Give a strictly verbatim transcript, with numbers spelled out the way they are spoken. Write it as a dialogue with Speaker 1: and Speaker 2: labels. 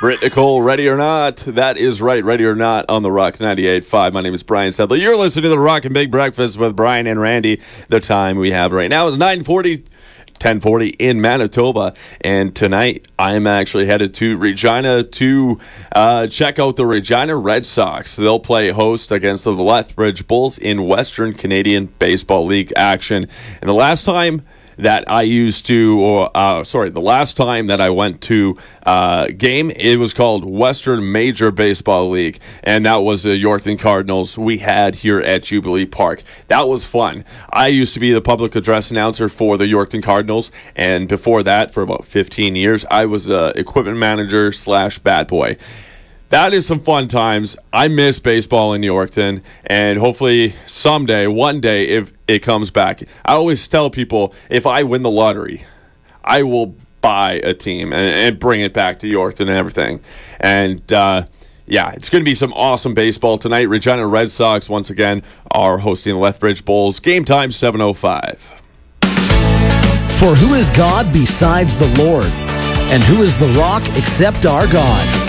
Speaker 1: Britt Nicole, ready or not? That is right, ready or not on the Rock ninety-eight point five. My name is Brian Sedley. You're listening to the Rock and Big Breakfast with Brian and Randy. The time we have right now is nine forty, ten forty in Manitoba. And tonight, I'm actually headed to Regina to uh, check out the Regina Red Sox. They'll play host against the Lethbridge Bulls in Western Canadian Baseball League action. And the last time that I used to, or uh, sorry, the last time that I went to a uh, game, it was called Western Major Baseball League, and that was the Yorkton Cardinals we had here at Jubilee Park. That was fun. I used to be the public address announcer for the Yorkton Cardinals, and before that, for about fifteen years, I was a equipment manager slash bad boy. That is some fun times. I miss baseball in Yorkton, and hopefully someday, one day, if it comes back. I always tell people, if I win the lottery, I will buy a team and, and bring it back to Yorkton and everything. And, uh, yeah, it's going to be some awesome baseball tonight. Regina Red Sox, once again, are hosting the Lethbridge Bulls. Game time, seven oh five.
Speaker 2: For who is God besides the Lord? And who is the rock except our God?